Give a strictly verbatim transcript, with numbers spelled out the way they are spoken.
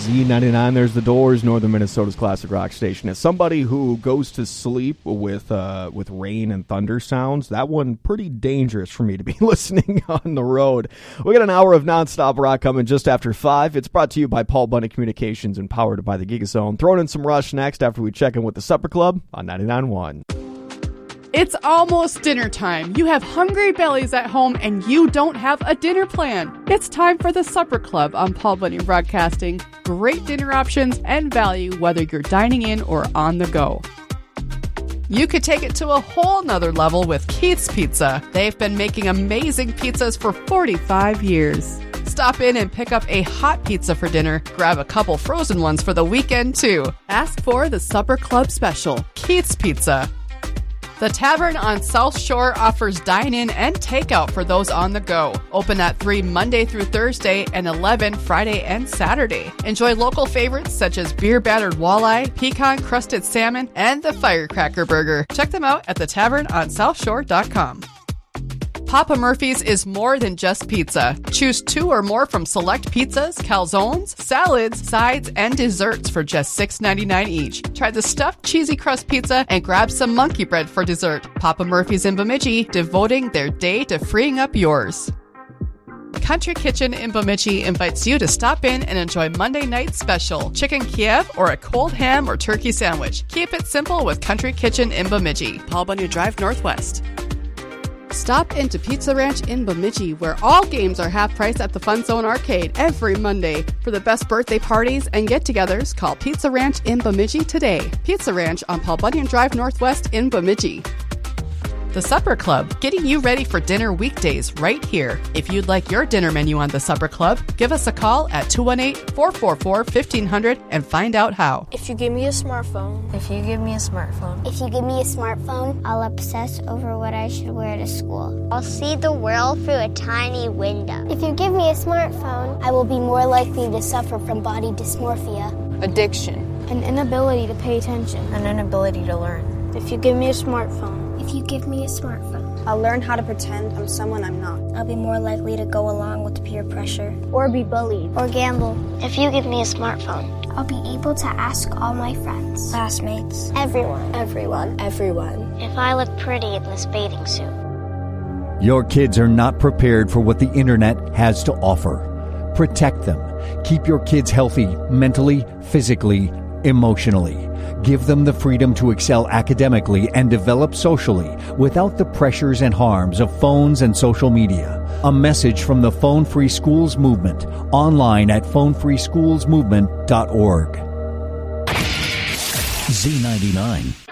Z ninety-nine, there's the Doors, Northern Minnesota's classic rock station. As somebody who goes to sleep with uh, with rain and thunder sounds, that one pretty dangerous for me to be listening on the road. We got an hour of nonstop rock coming just after five. It's brought to you by Paul Bunny Communications and powered by the Gigazone. Throwing in some Rush next after we check in with the Supper Club on ninety-nine point one. It's almost dinner time. You have hungry bellies at home and you don't have a dinner plan. It's time for the Supper Club on Paul Bunny Broadcasting. Great dinner options and value whether you're dining in or on the go. You could take it to a whole nother level with Keith's Pizza. They've been making amazing pizzas for forty-five years. Stop in and pick up a hot pizza for dinner. Grab a couple frozen ones for the weekend too. Ask for the Supper Club Special, Keith's Pizza. The Tavern on South Shore offers dine-in and takeout for those on the go. Open at three Monday through Thursday and eleven Friday and Saturday. Enjoy local favorites such as beer-battered walleye, pecan-crusted salmon, and the firecracker burger. Check them out at the tavern on south shore dot com. Papa Murphy's is more than just pizza. Choose two or more from select pizzas, calzones, salads, sides, and desserts for just six ninety-nine each. Try the stuffed cheesy crust pizza and grab some monkey bread for dessert. Papa Murphy's in Bemidji, devoting their day to freeing up yours. Country Kitchen in Bemidji invites you to stop in and enjoy Monday night's special, chicken Kiev or a cold ham or turkey sandwich. Keep it simple with Country Kitchen in Bemidji, Paul Bunyan Drive Northwest. Stop into Pizza Ranch in Bemidji, where all games are half price at the Fun Zone Arcade every Monday. For the best birthday parties and get-togethers, call Pizza Ranch in Bemidji today. Pizza Ranch on Paul Bunyan Drive Northwest in Bemidji. The Supper Club, getting you ready for dinner weekdays right here. If you'd like your dinner menu on the Supper Club, give us a call at two one eight, four four four, one five zero zero and find out how. If you give me a smartphone. If you give me a smartphone. If you give me a smartphone, I'll obsess over what I should wear to school. I'll see the world through a tiny window. If you give me a smartphone, I will be more likely to suffer from body dysmorphia, addiction, an inability to pay attention, an inability to learn. If you give me a smartphone. If you give me a smartphone, I'll learn how to pretend I'm someone I'm not. I'll be more likely to go along with peer pressure. Or be bullied. Or gamble. If you give me a smartphone, I'll be able to ask all my friends, classmates, everyone, everyone, everyone, if I look pretty in this bathing suit. Your kids are not prepared for what the internet has to offer. Protect them. Keep your kids healthy mentally, physically, emotionally. Give them the freedom to excel academically and develop socially without the pressures and harms of phones and social media. A message from the Phone Free Schools Movement, online at phone free schools movement dot org. Z ninety-nine.